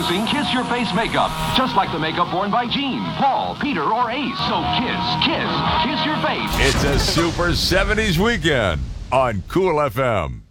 Introducing Kiss Your Face Makeup. Just like the makeup worn by Gene, Paul, Peter, or Ace. So kiss your face. It's a Super 70s weekend on Cool FM.